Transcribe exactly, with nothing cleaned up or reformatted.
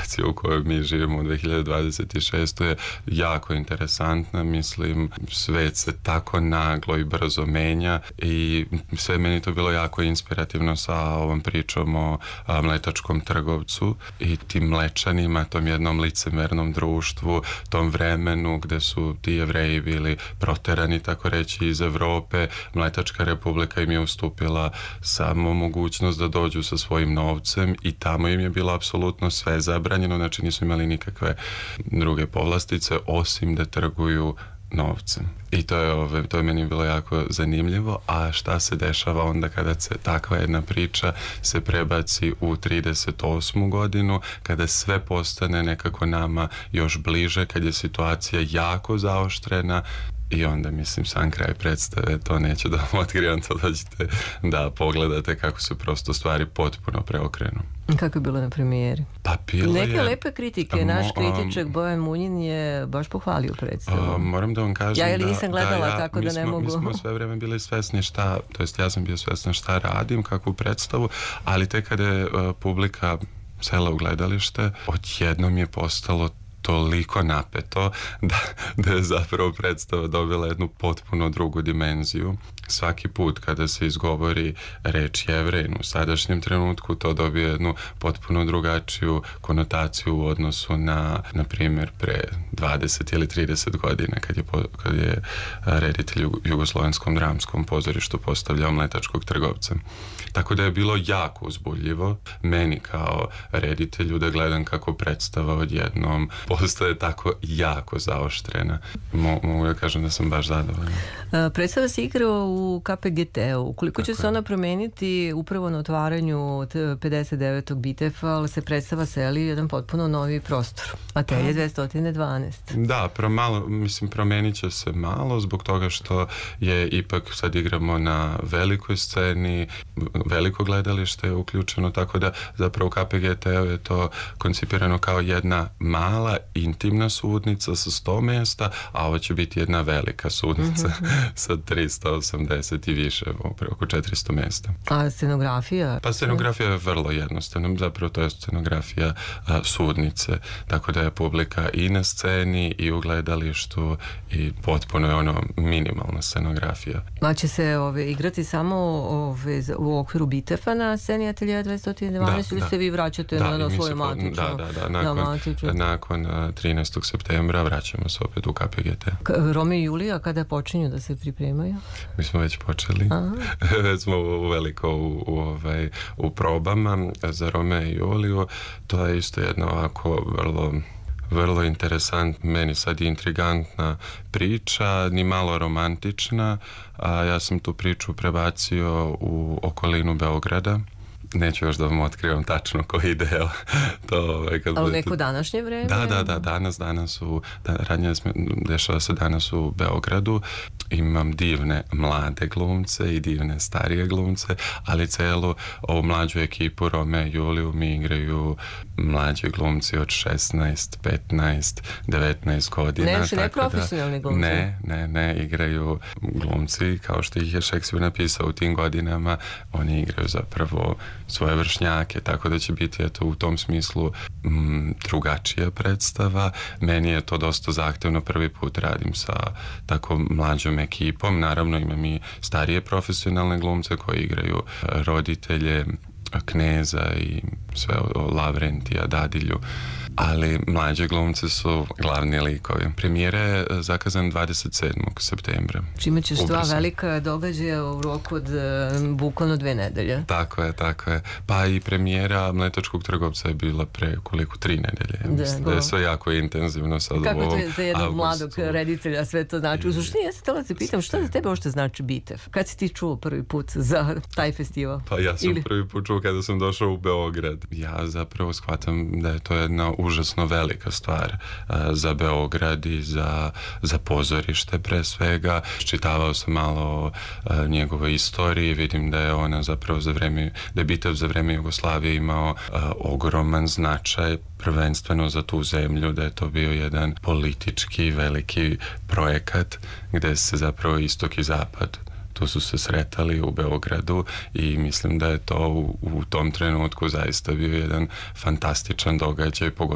situacija u kojoj mi živimo u dve hiljade dvadeset šestoj je jako interesantna. Mislim, svet se tako naglo i brzo menja i sve meni to bilo jako inspirativno sa ovom pričom o a, mletačkom trgovcu i tim mlečanima, tom jednom licemernom društvu, tom vremenu gde su ti Jevreji bili proterani, tako reći, iz Evrope. Mletačka republika im je ustupila samo mogućnost da dođu sa svojim novcem i tamo im je bilo apsolutno sve zabranjeno, znači nisu imali nikakve druge povlastice osim da trguju novcem. I to je, ove, to je meni bilo jako zanimljivo. A šta se dešava onda kada se takva jedna priča se prebaci u trideset osmu godinu, kada sve postane nekako nama još bliže, kad je situacija jako zaoštrena. I onda, mislim, sam kraj predstave, to neću da vam otkrivam, to dođete da pogledate kako se prosto stvari potpuno preokrenu. Kako je bilo na premijeri? Pa bilo Neke je... lepe kritike. Naš kritičak Bojan Munjin je baš pohvalio predstavu. Um, moram da vam kažem ja ili nisam gledala, da ja, tako da ne smo, mogu... Mi smo sve vreme bili svesni šta, to jest ja sam bio svesna šta radim, kakvu predstavu, ali tek kada je uh, publika sela u gledalište, odjednom je postalo toliko napeto da, da je zapravo predstava dobila jednu potpuno drugu dimenziju. Svaki put kada se izgovori reč Jevrein u sadašnjem trenutku, to dobije jednu potpuno drugačiju konotaciju u odnosu na, na primjer, pre dvadeset ili trideset godina kad je, kad je reditelj u Jugoslovenskom dramskom pozorištu postavljao mletačkog trgovca. Tako da je bilo jako uzbudljivo meni kao reditelju da gledam kako predstava odjednom postaje tako jako zaoštrena. Mo, mogu da kažem da sam baš zadovoljan. Predstava se igra u K P G T-u. Koliko će se ona promeniti upravo na otvaranju pedeset devetog Bitefa, ali se predstava seli jedan potpuno novi prostor. Atelje dvesta dvanaest. Da, pro malo, mislim, promenit će se malo zbog toga što je ipak sad igramo na velikoj sceni, veliko gledalište je uključeno, tako da zapravo u K P G T-u je to koncipirano kao jedna mala, intimna sudnica sa sto mesta, a ovo će biti jedna velika sudnica mm-hmm. sa tristo osamdeset i više, oko četiristo mesta. A scenografija? Pa scenografija je vrlo jednostavna, zapravo to je scenografija a, sudnice, tako da je publika i na sceni i u gledalištu i potpuno je ono minimalna scenografija. Ma će se ove, igrati samo ove, u okviru Bitefa na sceni Ateljeja dvesta dvanaest ili se vi vraćate da, na, na svoju matičnu? Da, da, da, nakon, da, nakon uh, trinaestog septembra vraćamo se opet u K P G T. K- Romeo i Julija kada počinju da se pripremaju? Mi smo već počeli. Već smo uveliko u, u, ovaj, u probama za Romeo i Juliju. To je isto jedna ovako vrlo vrlo interesant, meni sad je intrigantna priča, ni malo romantična, a ja sam tu priču prebacio u okolinu Beograda. Neću još da vam otkrivam tačno koji deo. To, ovaj, kad ali budete... neko današnje vreme? Da, da, da, danas, danas u, da, radnje dešava se danas u Beogradu. Imam divne mlade glumce i divne starije glumce, ali celu ovu mlađu ekipu Romeo i Juliju mi igraju mlađi glumci od šesnaest, petnaest, devetnaest godina. Ne, ne profesionalni glumci? Ne, ne, ne, igraju glumci kao što ih je Šekspir napisao u tim godinama. Oni igraju zapravo svoje vršnjake, tako da će biti eto, u tom smislu m, drugačija predstava. Meni je to dosta zahtevno, prvi put radim sa tako mlađom ekipom, naravno imam i starije profesionalne glumce koji igraju roditelje Kneza i sve o Lavrentija, Dadilju, ali mlađe glumce su glavni likovi. Premijera je zakazan dvadeset sedmog septembra. Čime ćeš dva velika događaja u roku od bukvalno dve nedelje. Tako je, tako je. Pa i premijera Mletačkog trgovca je bila pre koliko tri nedelje. Da, mislim, da je sve jako intenzivno sad. Kako to je za jednog augustu. Mladog reditelja sve to znači? U suštini ja se htjela da se pitam šta za tebe uopšte znači Bitef? Kad si ti čuo prvi put za taj festival? Pa ja sam Ili... prvi put čuo kada sam došao u Beograd. Ja zapravo shvatam da je to jedna užasno velika stvar uh, za Beograd i za, za pozorište pre svega. Čitavao sam malo o uh, njegovoj istoriji, vidim da je ona zapravo za vreme, da je Bitev za vreme Jugoslavije imao uh, ogroman značaj, prvenstveno za tu zemlju, da je to bio jedan politički veliki projekat gde se zapravo istok i zapad tu su se sretali u Beogradu i mislim da je to u, u tom trenutku zaista bio jedan fantastičan događaj,